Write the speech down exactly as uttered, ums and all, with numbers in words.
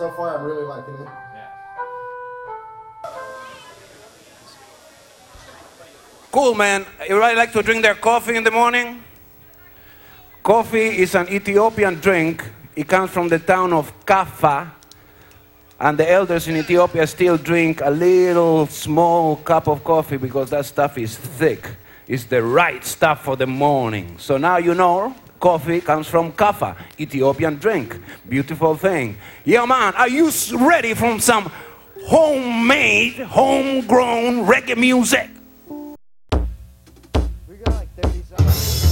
so far I'm really liking it. Cool, man. Everybody like to drink their coffee in the morning? Coffee is an Ethiopian drink. It comes from the town of Kaffa. And the elders in Ethiopia still drink a little small cup of coffee because that stuff is thick. It's the right stuff for the morning. So now you know, coffee comes from Kaffa, Ethiopian drink. Beautiful thing. Yeah, man, are you ready for some homemade, homegrown reggae music? We got like thirty seconds.